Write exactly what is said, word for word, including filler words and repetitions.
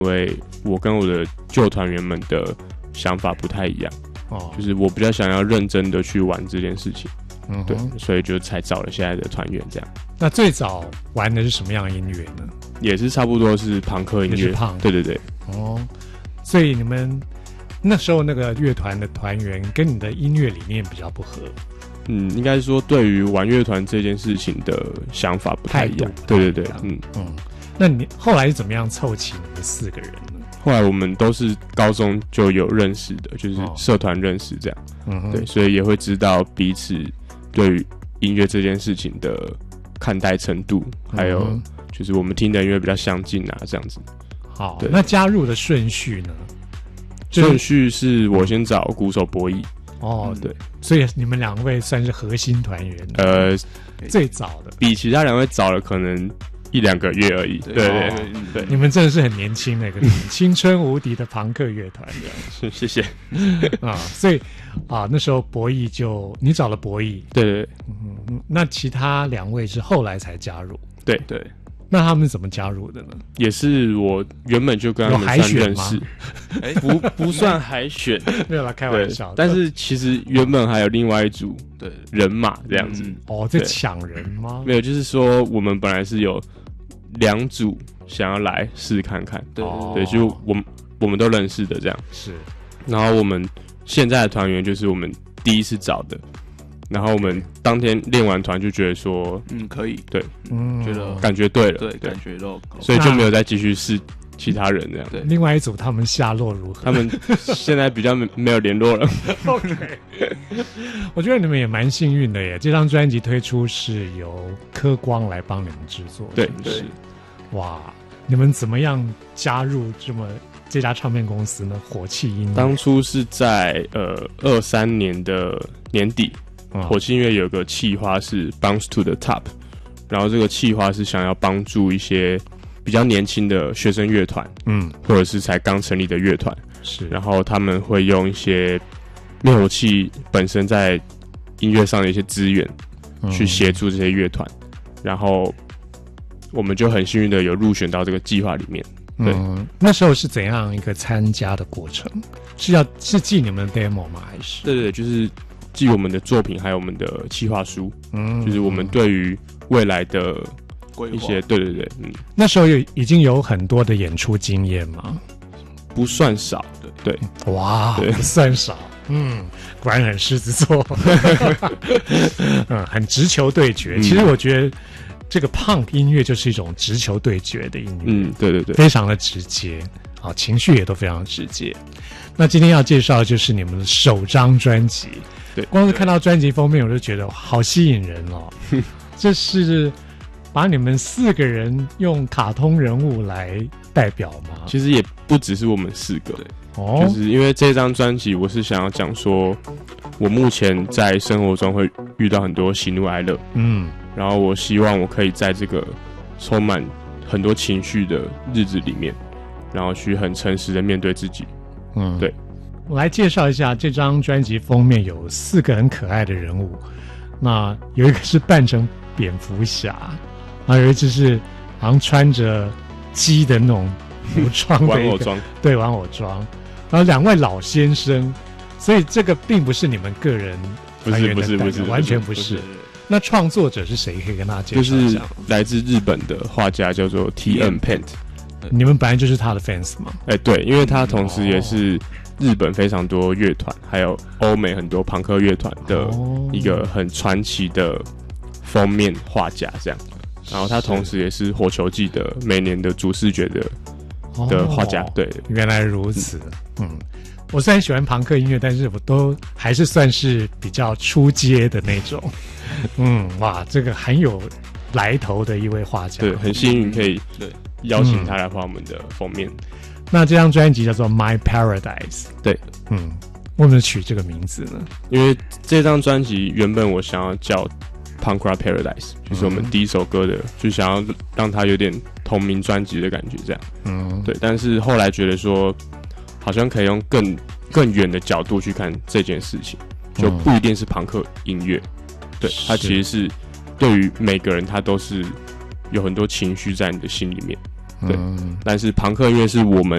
因为我跟我的旧团员们的想法不太一样，哦，就是我比较想要认真的去玩这件事情，嗯，对，所以就才找了现在的团员这样。 那最早玩的是什么样的音乐呢？ 也是差不多是朋克音乐， 也是胖， 对对对。 哦，所以你们那时候那个乐团的团员跟你的音乐理念比较不合。 嗯，应该说对于玩乐团这件事情的想法不太一样。对对对，嗯嗯。那你后来是怎么样凑齐你们四个人呢？ 后来我们都是高中就有认识的，就是社团认识这样。嗯、哦，对，所以也会知道彼此对于音乐这件事情的看待程度，还有就是我们听的音乐比较相近啊，这样子。 好，那加入的顺序呢？ 顺序是我先找鼓手博弈。 哦，对，所以你们两位算是核心团员，呃，最早的， 比其他两位早了可能一两个月而已。对对 对, 对, 对， 你们真的是很年轻的一个青春无敌的朋克乐团， 这样。谢谢啊，所以啊，那时候博弈就你找了博弈， 对对对， 嗯，那其他两位是后来才加入， 对对。 那他们怎么加入的呢？ 也是我原本就跟他们算认识，哎，不不算海选， 没有啦，开玩笑。 但是其实原本还有另外一组的人马这样子。 嗯、哦，在抢人吗？ 没有，就是说我们本来是有两组想要来试看看，对、哦、对，就我们我们都认识的这样。 是， 然后我们现在的团员就是我们第一次找的。然后我们当天练完团就觉得说， 嗯，可以， 对， 嗯，觉得感觉对了， 对，感觉都， 所以就没有再继续试其他人这样。 对，另外一组他们下落如何？ 他们现在比较没有联络了。 OK， 我觉得你们也蛮幸运的耶。这张专辑推出是由科光来帮你们制作， 对， 是。哇，你们怎么样加入这么这家唱片公司呢？火气音乐当初是在呃二三年的年底。火气音乐有个企划是 Bounce to the Top， 然后这个企划是想要帮助一些比较年轻的学生乐团，嗯，或者是才刚成立的乐团， 是， 然后他们会用一些灭火器本身在音乐上的一些资源，去协助这些乐团，嗯，然后我们就很幸运的有入选到这个计划里面。对， 嗯，那时候是怎样一个参加的过程？是要是寄你们的 demo 吗？还是？ 对对，就是寄我们的作品，还有我们的企划书，嗯，就是我们对于未来的一些，对对对，嗯， 那时候有已经有很多的演出经验吗？ 不算少，对对，哇，对，不算少，嗯，果然很狮子座，嗯，很直球对决。嗯，其实我觉得这个 punk 音乐就是一种直球对决的音乐， 嗯，对对对， 非常的直接，啊，情绪也都非常直接。那今天要介绍的就是你们的首张专辑。 对， 光是看到专辑封面我就觉得好吸引人哦。这是把你们四个人用卡通人物来代表吗？ 其实也不只是我们四个，哦，就是因为这张专辑我是想要讲说我目前在生活中会遇到很多喜怒哀乐，嗯，然后我希望我可以在这个充满很多情绪的日子里面，然后去很诚实的面对自己。嗯，对， 我来介绍一下这张专辑封面有四个很可爱的人物，那有一个是扮成蝙蝠侠，然后有一只是好像穿着鸡的那种服装的玩偶装， 对，玩偶装，然后两位老先生，所以这个并不是你们个人团员的代表， 不是不是不是， 完全不是。那创作者是谁？可以跟大家介绍一下。 就是来自日本的画家叫做 T M Paint。 你们本来就是他的 fans 吗？ 哎、欸，对，因为他同时也是日本非常多乐团，还有欧美很多朋克乐团的一个很传奇的封面画家，这样。然后他同时也是火球季的每年的主视觉的的画家。对， 原来如此。嗯，我虽然喜欢朋克音乐，但是我都还是算是比较出街的那种。嗯，哇，这个很有来头的一位画家。 对，很幸运可以对。邀请他来画我们的封面。嗯、 那这张专辑叫做 My Paradise。 对， 嗯，为什么取这个名字呢？ 因为这张专辑原本我想要叫 Punk Rock Paradise， 就是我们第一首歌的，嗯、就想要让它有点同名专辑的感觉，这样。嗯，对。但是后来觉得说，好像可以用更更远的角度去看这件事情，就不一定是朋克音乐，嗯、对，它其实是对于每个人，他都是有很多情绪在你的心里面。 对，嗯、但是朋克音乐是我们